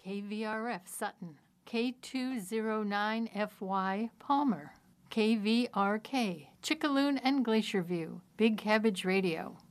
KVRF Sutton, K209FY Palmer, KVRK Chickaloon and Glacier View, Big Cabbage Radio,